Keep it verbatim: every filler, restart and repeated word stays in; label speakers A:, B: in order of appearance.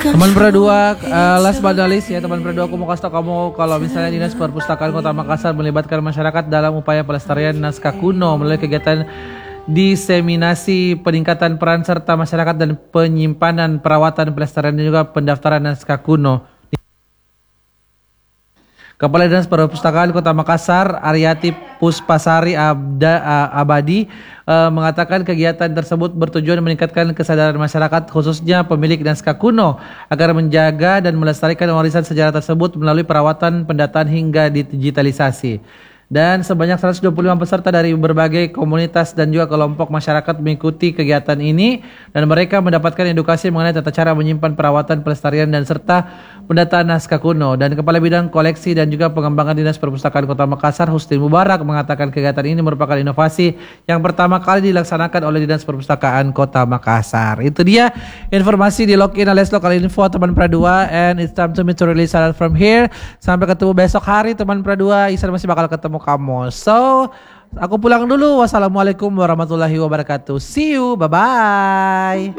A: Teman Perdua, uh, last but not least ya teman Perdua, aku mau kasih tau kamu kalau misalnya Dinas Perpustakaan Kota Makassar melibatkan masyarakat dalam upaya pelestarian naskah kuno melalui kegiatan diseminasi peningkatan peran serta masyarakat dan penyimpanan, perawatan, pelestarian dan juga pendaftaran naskah kuno. Kepala Dinas Perpustakaan Kota Makassar, Aryati Puspasari Abda, uh, Abadi, uh, mengatakan kegiatan tersebut bertujuan meningkatkan kesadaran masyarakat, khususnya pemilik naskah kuno, agar menjaga dan melestarikan warisan sejarah tersebut melalui perawatan, pendataan hingga digitalisasi. Dan sebanyak seratus dua puluh lima peserta dari berbagai komunitas dan juga kelompok masyarakat mengikuti kegiatan ini dan mereka mendapatkan edukasi mengenai tata cara menyimpan, perawatan, pelestarian dan serta pendataan naskah kuno. Dan Kepala Bidang Koleksi dan juga Pengembangan Dinas Perpustakaan Kota Makassar, Hustin Mubarak, mengatakan kegiatan ini merupakan inovasi yang pertama kali dilaksanakan oleh Dinas Perpustakaan Kota Makassar. Itu dia informasi di Login alias Lokal Info teman Pradua, and it's time to me to release salat from here. Sampai ketemu besok hari teman Pradua. Isan masih bakal ketemu kamu. So, aku pulang dulu. Wassalamualaikum warahmatullahi wabarakatuh. See you. Bye-bye.